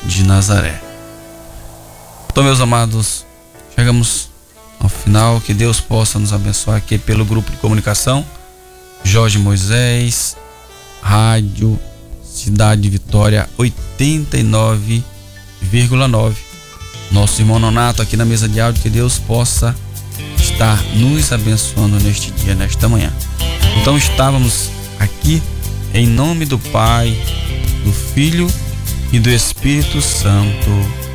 de Nazaré. Então, meus amados, chegamos ao final. Que Deus possa nos abençoar aqui pelo grupo de comunicação Jorge Moisés, Rádio Cidade Vitória 89,9. Nosso irmão Nonato aqui na mesa de áudio. Que Deus possa estar nos abençoando neste dia, nesta manhã. Então, estávamos aqui em nome do Pai, do Filho e do Espírito Santo.